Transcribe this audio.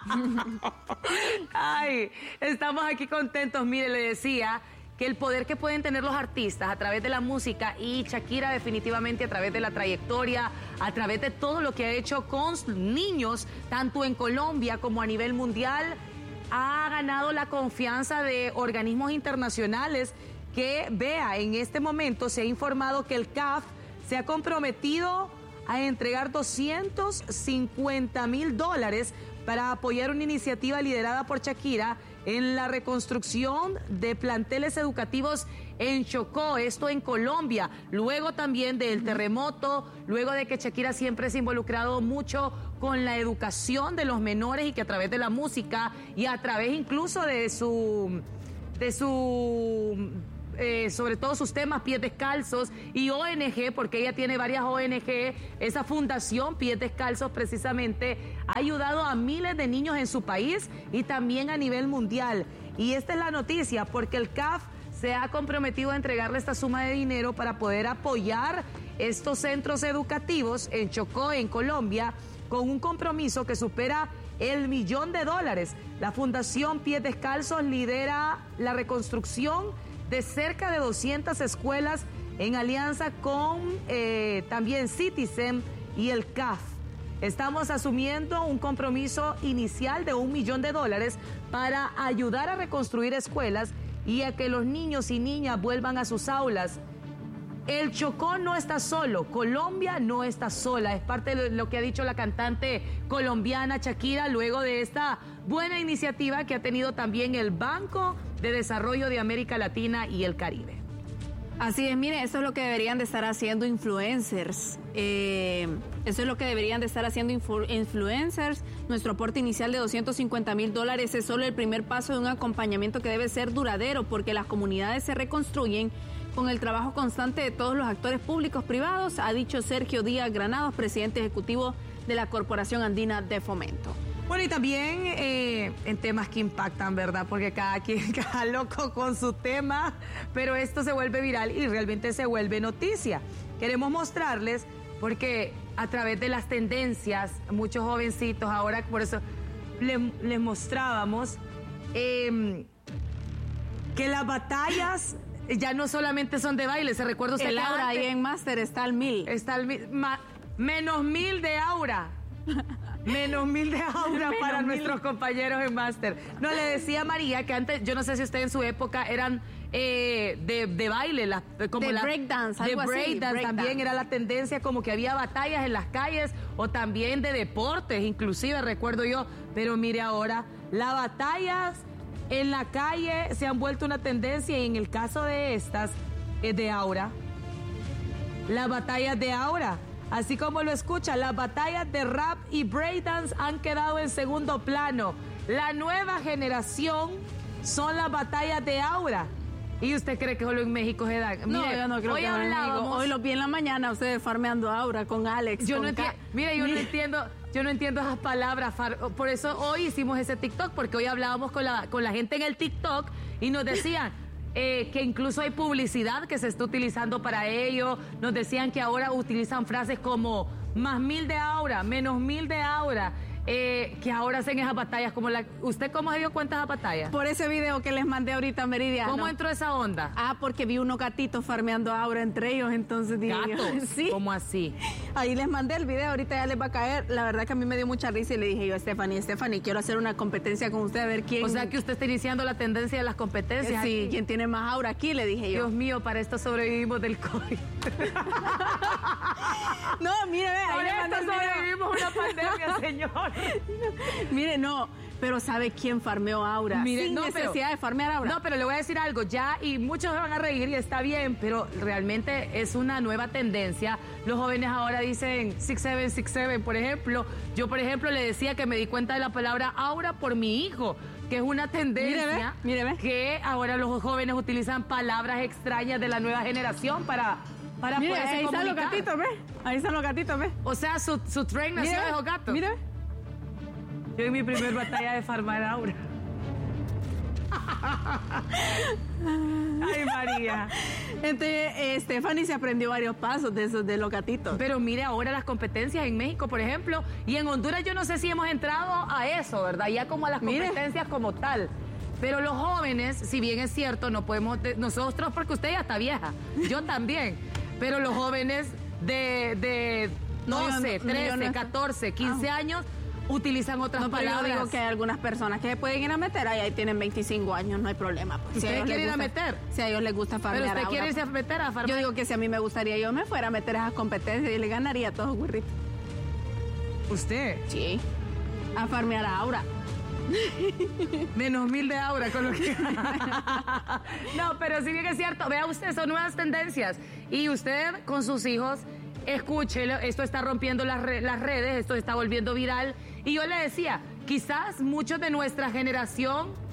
Ay, estamos aquí contentos. Mire, le decía que el poder que pueden tener los artistas a través de la música, y Shakira definitivamente a través de la trayectoria, a través de todo lo que ha hecho con niños, tanto en Colombia como a nivel mundial, ha ganado la confianza de organismos internacionales que, vea, en este momento se ha informado que el CAF se ha comprometido a entregar $250,000 para apoyar una iniciativa liderada por Shakira en la reconstrucción de planteles educativos en Chocó, esto en Colombia, luego también del terremoto, luego de que Shakira siempre se ha involucrado mucho con la educación de los menores y que a través de la música y a través incluso de su sobre todo sus temas Pies Descalzos y ONG, porque ella tiene varias ONG, esa fundación Pies Descalzos precisamente ha ayudado a miles de niños en su país y también a nivel mundial. Y esta es la noticia, porque el CAF se ha comprometido a entregarle esta suma de dinero para poder apoyar estos centros educativos en Chocó, en Colombia, con un compromiso que supera el $1.000.000. La Fundación Pies Descalzos lidera la reconstrucción de cerca de 200 escuelas en alianza con también Citizen y el CAF. Estamos asumiendo un compromiso inicial de $1.000.000 para ayudar a reconstruir escuelas y a que los niños y niñas vuelvan a sus aulas. El Chocó no está solo, Colombia no está sola, es parte de lo que ha dicho la cantante colombiana Shakira luego de esta buena iniciativa que ha tenido también el Banco de Desarrollo de América Latina y el Caribe. Así es, mire, eso es lo que deberían de estar haciendo influencers. Eso es lo que deberían de estar haciendo influencers. Nuestro aporte inicial de $250,000 es solo el primer paso de un acompañamiento que debe ser duradero, porque las comunidades se reconstruyen con el trabajo constante de todos los actores públicos privados, ha dicho Sergio Díaz Granados, presidente ejecutivo de la Corporación Andina de Fomento. Bueno, y también en temas que impactan, ¿verdad? Porque cada loco con su tema, pero esto se vuelve viral y realmente se vuelve noticia. Queremos mostrarles, porque a través de las tendencias, muchos jovencitos, ahora por eso les mostrábamos que las batallas ya no solamente son de baile. ¿Se recuerda usted? El Aura ahí en Máster está al 1,000. Está al menos 1,000 de Aura. Menos 1,000 de Aura para nuestros compañeros en Máster. No, le decía a María que antes, yo no sé si usted en su época eran de baile, como de breakdance, algo de breakdance así. También era la tendencia, como que había batallas en las calles o también de deportes, inclusive recuerdo yo. Pero mire ahora, las batallas en la calle se han vuelto una tendencia, y en el caso de estas, de Aura, las batallas de Aura, así como lo escucha, las batallas de rap y breakdance han quedado en segundo plano. La nueva generación son las batallas de Aura. ¿Y usted cree que solo en México se da? No, yo no creo hoy que en México. Hoy lo vi en la mañana, ustedes farmeando Aura con Alex. Yo no entiendo, mire, yo no entiendo esas palabras. Por eso hoy hicimos ese TikTok, porque hoy hablábamos con la gente en el TikTok y nos decían que incluso hay publicidad que se está utilizando para ello. Nos decían que ahora utilizan frases como más 1,000 de Aura, menos 1,000 de Aura. Que ahora hacen esas batallas como la... ¿Usted cómo se dio cuenta de esas batallas? Por ese video que les mandé ahorita, Meridiano. ¿Cómo entró esa onda? Ah, porque vi unos gatitos farmeando Aura entre ellos, entonces dije... ¿Gatos? Sí. ¿Cómo así? Ahí les mandé el video, ahorita ya les va a caer. La verdad que a mí me dio mucha risa y le dije yo a Stephanie, quiero hacer una competencia con usted a ver quién... O sea que usted está iniciando la tendencia de las competencias. Sí, quién tiene más Aura aquí, le dije yo. Dios mío, para esto sobrevivimos del COVID. No, mire, para esto sobrevivimos una pandemia, señor. Mire, no, pero ¿sabe quién farmeó Aura? Mire, sin necesidad de farmear Aura. No, pero le voy a decir algo, ya, y muchos se van a reír y está bien, pero realmente es una nueva tendencia. Los jóvenes ahora dicen 6767, por ejemplo. Yo, por ejemplo, le decía que me di cuenta de la palabra Aura por mi hijo, que es una tendencia. Mire, que ahora los jóvenes utilizan palabras extrañas de la nueva generación para mire, poderse ahí comunicar. están los gatitos, ¿ves? Ahí están los gatitos, ¿ves? O sea, su tren nació de esos gatos. Mire. Yo en mi primer batalla de farmar Aura. Ay, María. Entonces, Stephanie se aprendió varios pasos de esos de los gatitos. Pero mire ahora las competencias en México, por ejemplo, y en Honduras yo no sé si hemos entrado a eso, ¿verdad? Ya como a las competencias como tal. Pero los jóvenes, si bien es cierto, no podemos, nosotros, porque usted ya está vieja, yo también, pero los jóvenes de 12, 13, 14, 15 años utilizan otras palabras. Yo digo que hay algunas personas que se pueden ir a meter, ahí tienen 25 años, no hay problema. Pues, ¿Usted quiere ir a meter? Si a ellos les gusta farmear. ¿Pero usted quiere irse a meter a farmear? Yo digo que si a mí me gustaría, yo me fuera a meter a esas competencias y le ganaría a todos los güirritos. ¿Usted? Sí, a farmear a Aura. Menos 1000 de Aura con lo que... No, pero sí bien es cierto. Vea usted, son nuevas tendencias. Y usted con sus hijos, escúchelo. Esto está rompiendo las redes, esto está volviendo viral. Y yo le decía, quizás muchos de nuestra generación